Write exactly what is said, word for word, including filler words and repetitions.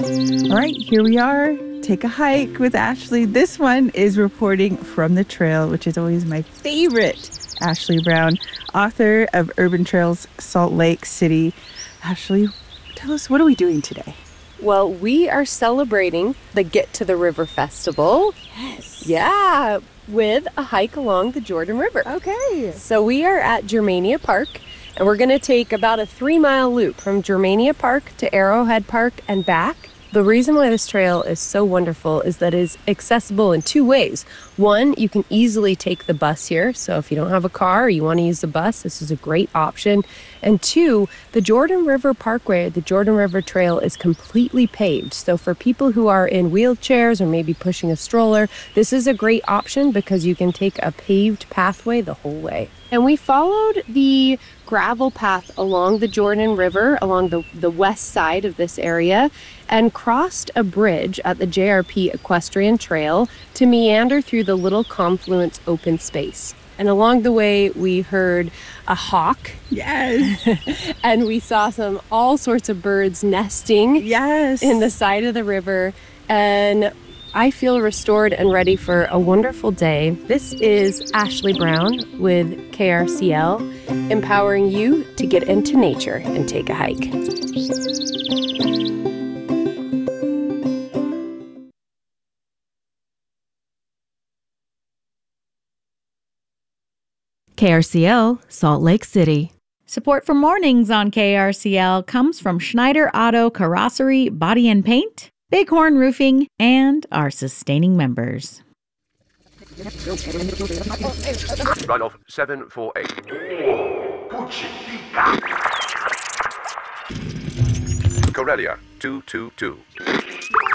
All right, here we are. Take a hike with Ashley. This one is reporting from the trail, which is always my favorite. Ashley Brown, author of Urban Trails Salt Lake City. Ashley, tell us, what are we doing today? Well, we are celebrating the Get to the River Festival. Yes. Yeah, with a hike along the Jordan River. Okay. So we are at Germania Park, and we're going to take about a three-mile loop from Germania Park to Arrowhead Park and back. The reason why this trail is so wonderful is that it is accessible in two ways. One, you can easily take the bus here. So if you don't have a car or you want to use the bus, this is a great option. And two, the Jordan River Parkway, the Jordan River Trail, is completely paved. So for people who are in wheelchairs or maybe pushing a stroller, this is a great option because you can take a paved pathway the whole way. And we followed the gravel path along the Jordan River, along the, the west side of this area, and crossed a bridge at the J R P Equestrian Trail to meander through the Little Confluence open space. And along the way, we heard a hawk. Yes. And we saw some all sorts of birds nesting. Yes. In the side of the river. And I feel restored and ready for a wonderful day. This is Ashley Brown with K R C L, empowering you to get into nature and take a hike. K R C L, Salt Lake City. Support for mornings on K R C L comes from Schneider Auto Carrossery Body and Paint, Bighorn Roofing, and our sustaining members. Runoff seven four eight. Corellia two two two.